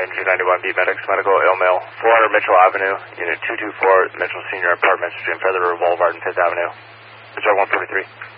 Ranger 91 B Medics, medical ill male, 400 Mitchell Avenue, Unit 224, Mitchell Senior Apartments between Feather River Boulevard and 5th Avenue. Mitchell 143.